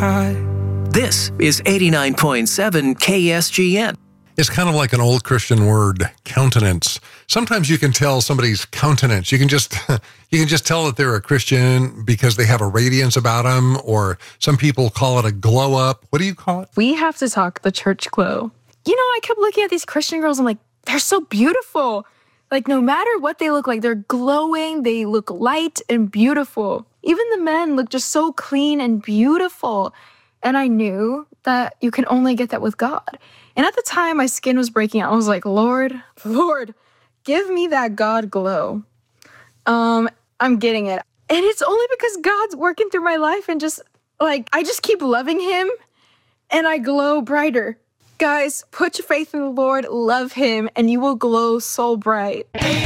high. This is 89.7 KSGN. It's kind of like an old Christian word, countenance. Sometimes you can tell somebody's countenance. You can just tell that they're a Christian because they have a radiance about them, or some people call it a glow up. What do you call it? We have to talk the church glow. You know, I kept looking at these Christian girls. I'm like, they're so beautiful. Like, no matter what they look like, they're glowing. They look light and beautiful. Even the men look just so clean and beautiful. And I knew that you can only get that with God. And at the time, my skin was breaking out. I was like, Lord, give me that God glow. I'm getting it. And it's only because God's working through my life and just, like, I just keep loving him and I glow brighter. Guys, put your faith in the Lord, love him, and you will glow so bright.